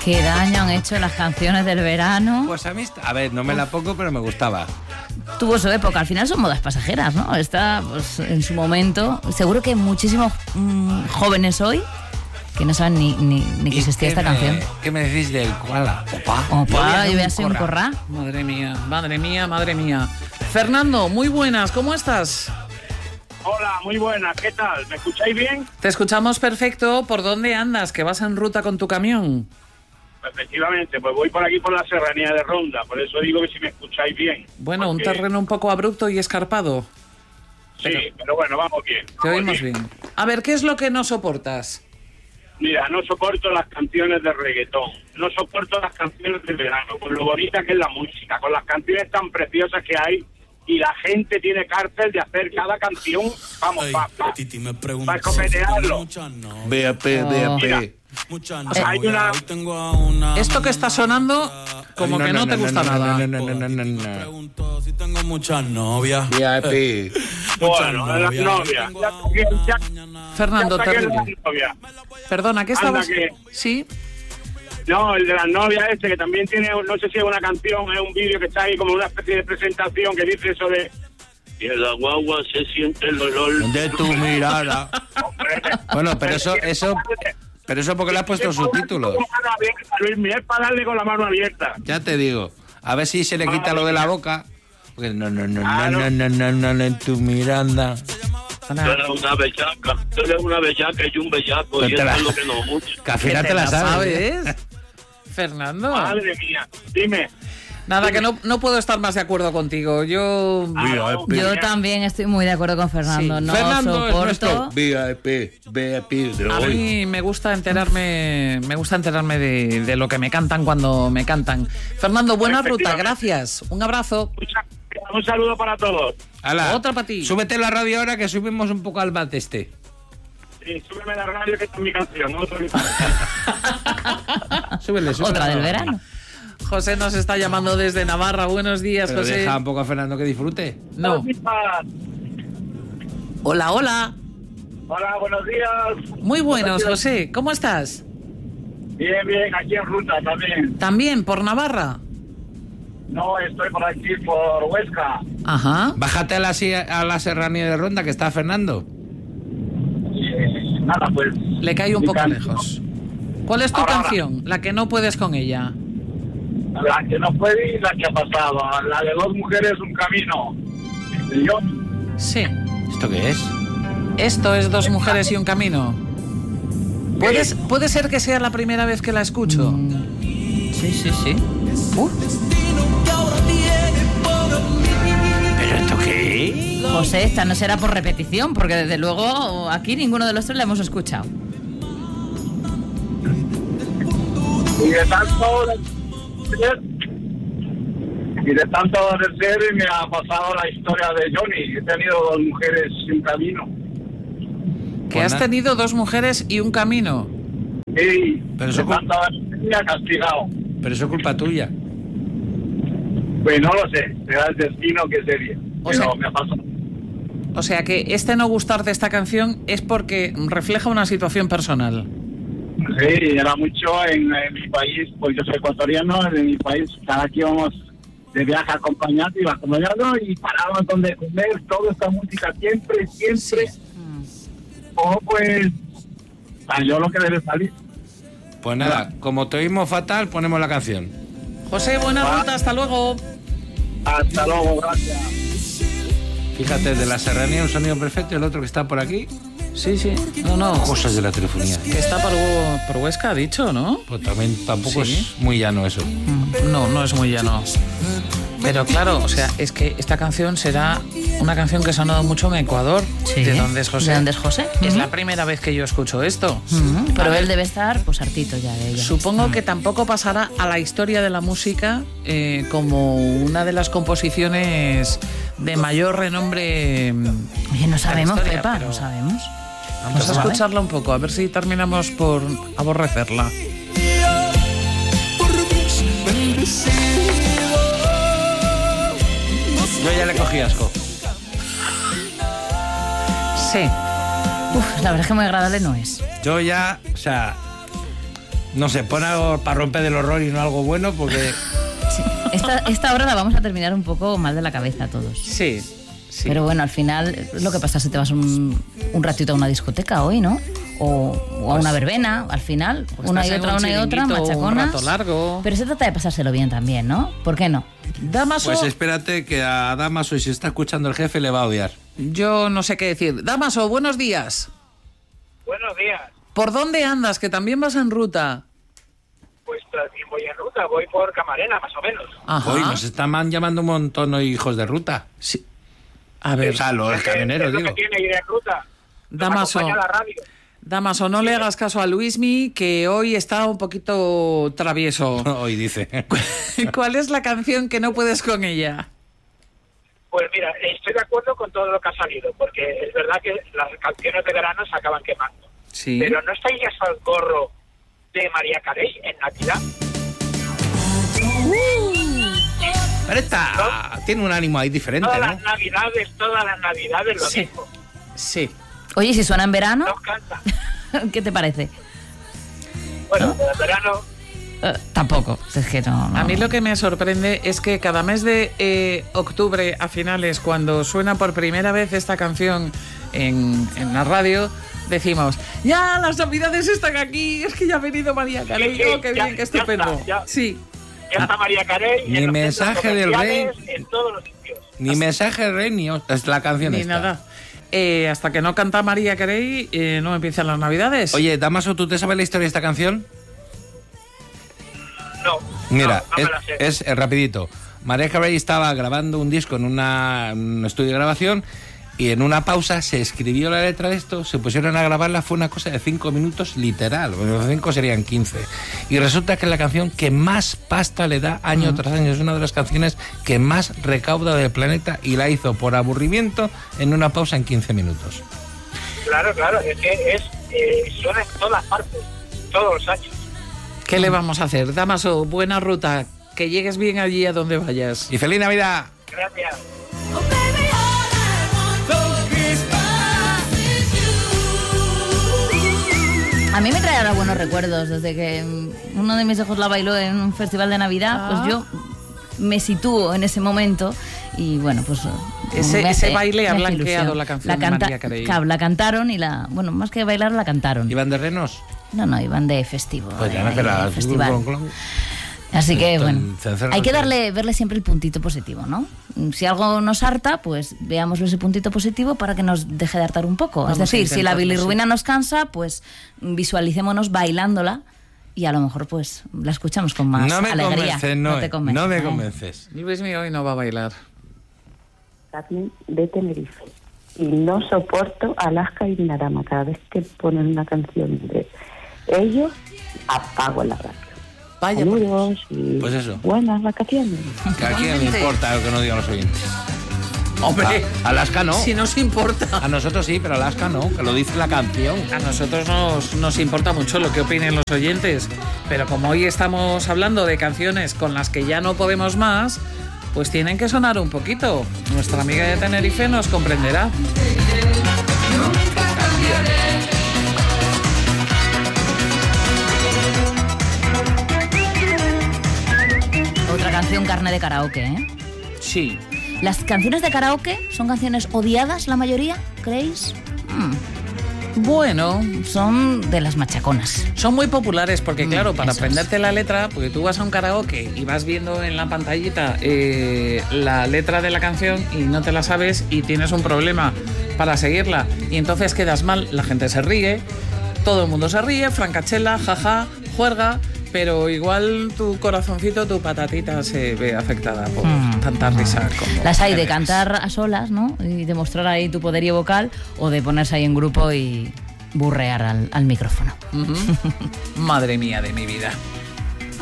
Qué daño han hecho las canciones del verano. Pues a mí, a ver, no me la pongo, pero me gustaba. Tuvo su época, al final son modas pasajeras, ¿no? Está pues, en su momento. Seguro que hay muchísimos jóvenes hoy que no saben ni que existía esta canción. ¿Qué me decís del koala? Opa, yo voy a ser un corrá. Madre mía, madre mía, madre mía. Fernando, muy buenas, ¿cómo estás? Hola, muy buenas, ¿qué tal? ¿Me escucháis bien? Te escuchamos perfecto. ¿Por dónde andas? ¿Que vas en ruta con tu camión? Efectivamente, pues voy por aquí por la serranía de Ronda, por eso digo que si me escucháis bien. Bueno, porque... un terreno un poco abrupto y escarpado. Sí, pero bueno, vamos bien. Te oímos bien. A ver, ¿qué es lo que no soportas? Mira, no soporto las canciones de reggaetón, no soporto las canciones de verano, con lo bonita que es la música, con las canciones tan preciosas que hay, y la gente tiene cárcel de hacer cada canción, vamos, para escopetearlo. BAP. Hay una... Esto que está sonando, como que no te gusta nada. Pregunto si tengo muchas novias. BAP. Bueno, de las novias. Fernando, ya saqué terrible. de las novias. Perdona, ¿qué estabas...? Anda, que- Sí. No, el de las novias que también tiene, no sé si es una canción, es un vídeo que está ahí como una especie de presentación que dice eso de... Y en la guagua se siente el olor De tu mirada. Hombre, Bueno, pero eso porque le has puesto subtítulos. Luis, es para darle con la mano abierta. Ya te digo. A ver si se le quita lo de la boca. Porque no, en tu mirada. Tú eres una bellaca, y un bellaco, Pues y te eso la- es lo que nos gusta. Que al final te la sabes. ¿Sabes? Fernando. Madre mía, dime. Nada, que no puedo estar más de acuerdo contigo. Yo... Yo también estoy muy de acuerdo con Fernando. Sí. No Fernando es nuestro. soporto. BAP de A hoy. mí me gusta enterarme de lo que me cantan cuando me cantan. Fernando, buena ruta, gracias. Un abrazo. Un saludo para todos. Ala, Otra para ti. Súbete la radio ahora que subimos un poco al bateste. Sí, súbeme la radio que está en mi canción, ¿no? Súbele. Otra del verano. José nos está llamando desde Navarra. Buenos días, Pero José. deja un poco a Fernando que disfrute. No. Hola, hola. Hola, buenos días. Muy buenos, José. ¿Cómo estás? Bien, bien, aquí en ruta también. ¿También por Navarra? No, estoy por aquí, por Huesca. Ajá. Bájate a la serranía de Ronda que está Fernando. Y nada, pues... Le cae un mi poco canción. lejos. ¿Cuál es tu Ahora. canción? La que no puedes con ella. La que no puede y la que ha pasado. La de dos mujeres, un camino. Y yo, Sí. ¿Esto qué es? Esto es Dos mujeres y un camino. ¿Puede ser que sea la primera vez que la escucho? Sí. ¿Pero esto qué? José, esta no será por repetición, porque desde luego aquí ninguno de los tres la hemos escuchado. y de tanto de ser me ha pasado la historia de Johnny. He tenido dos mujeres y un camino. Que has tenido dos mujeres y un camino. Y Pero de eso- tanto me ha castigado. Pero eso es culpa tuya. Pues no lo sé, será el destino que sería. O Pero sea- me ha pasado. O sea que este no gustar de esta canción es porque refleja una situación personal. Sí, era mucho en mi país, pues yo soy ecuatoriano, en mi país cada que íbamos de viaje acompañado, iba acompañado y parábamos donde comer, toda esta música siempre. O pues, yo lo que debe salir. Pues nada, como te oímos fatal, ponemos la canción. José, buena ruta, hasta luego. Hasta luego, gracias. Fíjate, de la serranía un sonido perfecto y el otro que está por aquí, Sí. No. cosas de la telefonía. Que está por Huesca, ha dicho, ¿no? Pues también tampoco Sí. es muy llano eso. No es muy llano. Pero claro, o sea, es que esta canción será una canción que ha sonado mucho en Ecuador. Sí. ¿De dónde es José? ¿De dónde es José? Es la primera vez que yo escucho esto. Pero él debe estar pues hartito ya de ella. Supongo que tampoco pasará a la historia de la música como una de las composiciones de mayor renombre. Oye, no sabemos, historia, Pepa, pero- no sabemos. Vamos a sabe. escucharla un poco, a ver si terminamos por aborrecerla. Yo ya le cogí asco. Sí. Uf, la verdad es que muy agradable no es. Yo ya, o sea, No sé, pon algo para romper del horror y no algo bueno, porque... Sí. Esta hora la vamos a terminar un poco mal de la cabeza todos. Sí. Pero bueno, al final es lo que pasa si te vas un ratito a una discoteca hoy, ¿no? O a una verbena, al final, una y otra, machacona. Un rato largo. Pero se trata de pasárselo bien también, ¿no? ¿Por qué no? Damaso. Pues espérate que a Damaso, y si está escuchando el jefe, le va a odiar. Yo no sé qué decir. Damaso, buenos días. Buenos días. ¿Por dónde andas? Que también vas en ruta. Pues también voy en ruta, voy por Camarena, más o menos. Ajá. Hoy nos están llamando un montón hoy hijos de ruta. Sí. A ver, O sea, los camioneros, Es lo digo. que tiene ir en ruta. Damaso. Nos acompaña la radio. Damaso, no le hagas caso a Luismi, que hoy está un poquito travieso. Hoy dice. ¿Cuál es la canción que no puedes con ella? Pues mira, estoy de acuerdo con todo lo que ha salido, porque es verdad que las canciones de verano se acaban quemando. Sí. Pero ¿no estáis ya al gorro de María Carey en Navidad? Pero esta tiene un ánimo ahí diferente, Todas ¿no? las navidades lo Sí. mismo. Sí. Oye, si suena en verano, Nos cansa. ¿qué te parece? Bueno, en verano... Tampoco, es que no. A mí lo que me sorprende es que cada mes de octubre a finales, cuando suena por primera vez esta canción en la radio, decimos, ya, las navidades están aquí, es que ya ha venido María Carey, Sí, sí, oh, qué ya- bien, qué ya estupendo. está, ya. Sí. Ya está María Carey Ni en los mensaje centros del rey. comerciales, en todos los sitios. Ni mensaje rey, ni es la canción Ni esta. nada. Hasta que no canta María Carey, no empiezan las navidades. Oye, Damaso, ¿tú te sabes la historia de esta canción? No, Mira, no me la sé. es rapidito. María Carey estaba grabando un disco en un estudio de grabación y en una pausa se escribió la letra de esto, se pusieron a grabarla, fue una cosa de 5 minutos literal, los 5 serían 15. Y resulta que es la canción que más pasta le da año tras año, es una de las canciones que más recauda del planeta y la hizo por aburrimiento en una pausa en 15 minutos. Claro, es que suena en todas partes, todos los años. ¿Qué le vamos a hacer? Damaso, buena ruta, que llegues bien allí a donde vayas. Y feliz Navidad. Gracias. A mí me trae ahora buenos recuerdos. Desde que uno de mis hijos la bailó en un festival de Navidad, pues yo me sitúo en ese momento y bueno, pues... Ese baile ha me hace blanqueado ilusión. la canción de María Carey. Claro, la cantaron y bueno, más que bailar, la cantaron. ¿Iban de renos? No, iban de festivo. Pues ya de no, pero festival. Así que, bueno, cencerro hay que no verle siempre el puntito positivo, ¿no? Si algo nos harta, pues veámoslo ese puntito positivo para que nos deje de hartar un poco. Vamos es decir, a si la intentarlo, bilirrubina nos cansa, pues visualicémonos bailándola y a lo mejor pues la escuchamos con más No me alegría. convences, No te convences, no me ¿eh? convences. Luismi hoy no va a bailar. De Tenerife. Y no soporto Alaska y Dinarama. Cada vez que ponen una canción de ellos, apago la radio. Vaya, Saludos y Pues eso. buenas vacaciones. Que a quién le importa lo que nos digan los oyentes. hombre, A Alaska no. si nos importa. A nosotros sí, pero Alaska no, que lo dice la canción. A nosotros nos importa mucho lo que opinen los oyentes, pero como hoy estamos hablando de canciones con las que ya no podemos más, pues tienen que sonar un poquito. Nuestra amiga de Tenerife nos comprenderá. Otra canción carne de karaoke, ¿eh? Sí. ¿Las canciones de karaoke son canciones odiadas la mayoría, creéis? Bueno, Son de las machaconas. son muy populares porque, claro, para eso aprenderte la letra, porque tú vas a un karaoke y vas viendo en la pantallita la letra de la canción y no te la sabes y tienes un problema para seguirla. Y entonces quedas mal, la gente se ríe, todo el mundo se ríe, francachela, jaja, juerga, pero igual tu corazoncito, tu patatita se ve afectada por tanta risa como... Las hay de generes. cantar a solas, ¿no? Y demostrar ahí tu poderío vocal, o de ponerse ahí en grupo y burrear al micrófono. Ujú. Madre mía de mi vida.